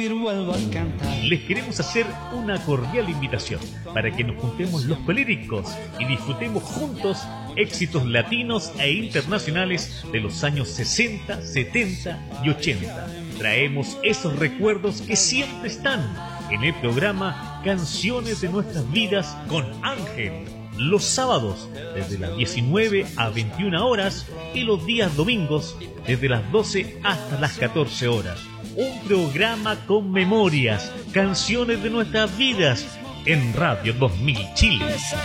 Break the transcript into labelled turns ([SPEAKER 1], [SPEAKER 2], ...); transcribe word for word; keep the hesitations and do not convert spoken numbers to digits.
[SPEAKER 1] Les queremos hacer una cordial invitación para que nos juntemos los peléricos y disfrutemos juntos éxitos latinos e internacionales de los años sesenta, setenta y ochenta. Traemos esos recuerdos que siempre están en el programa Canciones de Nuestras Vidas con Ángel. Los sábados desde las diecinueve a veintiuna horas y los días domingos desde las doce hasta las catorce horas. Un programa con memorias, canciones de nuestras vidas en Radio dos mil Chile.